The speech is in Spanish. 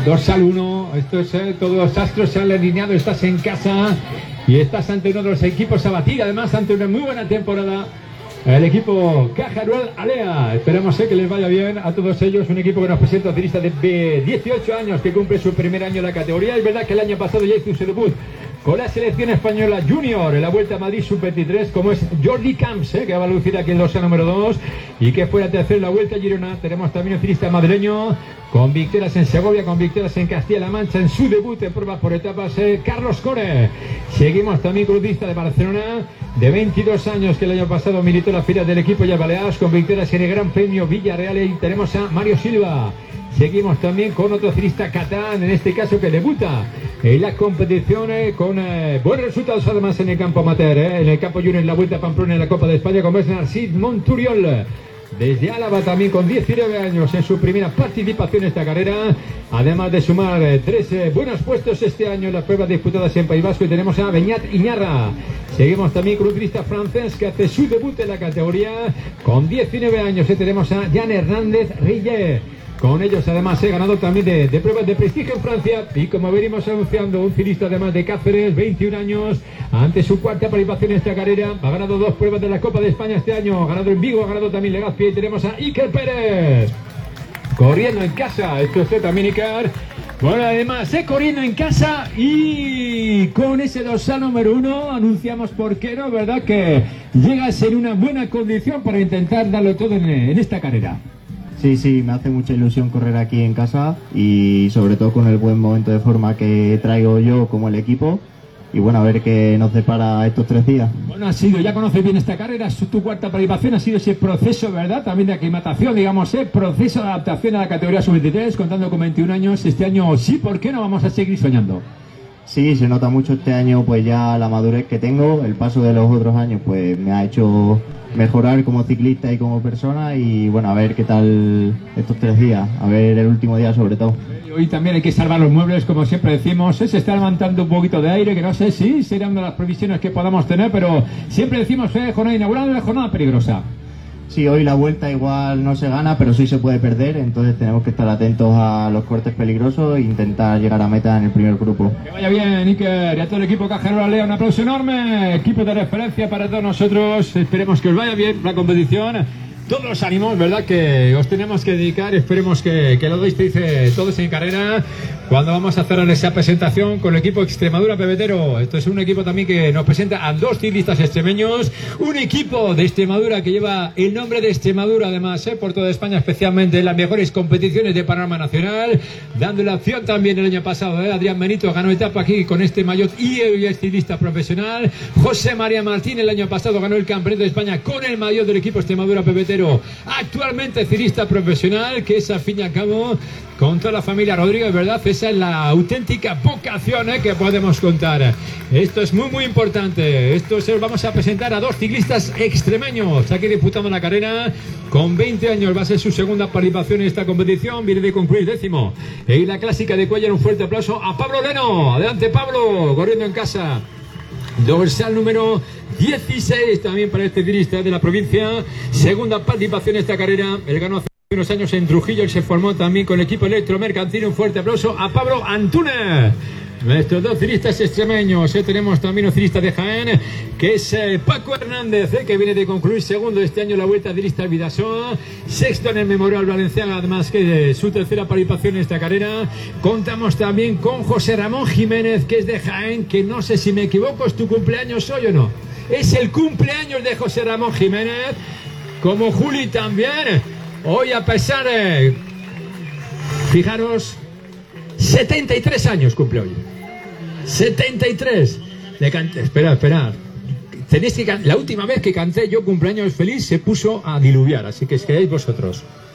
dorsal 1, esto es todos los astros se han alineado, estás en casa y estás ante uno de los equipos a batir, además ante una muy buena temporada. El equipo Caja Rural Alea, esperamos que les vaya bien a todos ellos, un equipo que nos presenta a ciclista de 18 años que cumple su primer año en la categoría. Es verdad que el año pasado ya hizo su debut con la selección española junior en la Vuelta a Madrid Sub-23, como es Jordi Camps, que va a lucir aquí el dorsal número 2 y que fue a tercer la Vuelta a Girona. Tenemos también un ciclista madrileño con victorias en Segovia, con victorias en Castilla-La Mancha en su debut en pruebas por etapas, Carlos Core. Seguimos también con un ciclista de Barcelona de 22 años que el año pasado militó la fila del equipo ya Baleares con victorias en el Gran Premio Villarreal, y tenemos a Mario Silva. Seguimos también con otro ciclista catalán, en este caso que debuta en la competición con buenos resultados además en el campo amateur, en el campo junior en la Vuelta a Pamplona en la Copa de España, como es Narcís Monturiol. Desde Álava también con 19 años en su primera participación en esta carrera, además de sumar 3 buenos puestos este año en las pruebas disputadas en País Vasco. Y tenemos a Beñat Iñarra. Seguimos también con un ciclista francés que hace su debut en la categoría con 19 años. Tenemos a Jan Hernández Rillet. Con ellos además he ganado también de pruebas de prestigio en Francia, y como venimos anunciando, un ciclista además de Cáceres, 21 años, ante su cuarta participación en esta carrera, ha ganado 2 pruebas de la Copa de España este año, ha ganado en Vigo, ha ganado también Legazpi, y tenemos a Iker Pérez, corriendo en casa, esto es también Iker. Bueno, además, corriendo en casa y con ese dorsal número 1 anunciamos, por qué no, ¿verdad?, que llega a ser una buena condición para intentar darlo todo en esta carrera. Sí, me hace mucha ilusión correr aquí en casa y sobre todo con el buen momento de forma que traigo yo como el equipo. Y bueno, a ver qué nos depara estos 3 días. Bueno, ya conoces bien esta carrera, es tu cuarta participación, ha sido ese proceso, ¿verdad?, también de aclimatación, digamos, proceso de adaptación a la categoría sub-23, contando con 21 años, este año sí, ¿por qué no vamos a seguir soñando? Sí, se nota mucho este año pues ya la madurez que tengo, el paso de los otros años pues me ha hecho mejorar como ciclista y como persona, y bueno, a ver qué tal estos 3 días, a ver el último día sobre todo. Hoy también hay que salvar los muebles, como siempre decimos, se está levantando un poquito de aire, que no sé si será una de las previsiones que podamos tener, pero siempre decimos jornada inaugural, una jornada peligrosa. Sí, hoy la vuelta igual no se gana, pero sí se puede perder, entonces tenemos que estar atentos a los cortes peligrosos e intentar llegar a meta en el primer grupo. Que vaya bien, Iker, y a todo el equipo Caja Rural Alea, un aplauso enorme, equipo de referencia para todos nosotros, esperemos que os vaya bien la competición. Todos los ánimos, ¿verdad?, que os tenemos que dedicar. Esperemos que lo deis todos en carrera cuando vamos a hacer esa presentación con el equipo Extremadura Pebetero. Esto es un equipo también que nos presenta a 2 ciclistas extremeños, un equipo de Extremadura que lleva el nombre de Extremadura además por toda España, especialmente en las mejores competiciones de panorama nacional, dando la opción también el año pasado. Adrián Benito ganó etapa aquí con este maillot y es ciclista profesional. José María Martín el año pasado ganó el Campeonato de España con el maillot del equipo Extremadura Pebetero. Actualmente ciclista profesional, que es al fin y al cabo con toda la familia Rodríguez, ¿verdad? Esa es la auténtica vocación que podemos contar. Esto es muy importante. Esto se lo vamos a presentar a 2 ciclistas extremeños aquí disputando la carrera. Con 20 años va a ser su segunda participación en esta competición, viene de concluir 10º en la clásica de Cuéllar. Un fuerte aplauso a Pablo Leno. Adelante, Pablo, corriendo en casa. Dorsal número 16 también para este ciclista de la provincia, segunda participación en esta carrera. Él ganó hace unos años en Trujillo, él se formó también con el equipo Electromercantil. Un fuerte aplauso a Pablo Antúnez. Nuestros 2 ciclistas extremeños. Tenemos también un ciclista de Jaén, que es Paco Hernández, que viene de concluir segundo este año la Vuelta de Lista al Vidasoa, sexto en el Memorial Valenciaga, además que de su tercera participación en esta carrera. Contamos también con José Ramón Jiménez, que es de Jaén, que no sé si me equivoco, ¿es tu cumpleaños hoy o no? Es el cumpleaños de José Ramón Jiménez, como Juli también. Hoy, a pesar de, fijaros, 73 años cumple hoy. 73. Espera. Tenéis que la última vez que canté yo cumpleaños feliz se puso a diluviar, así que es que vosotros.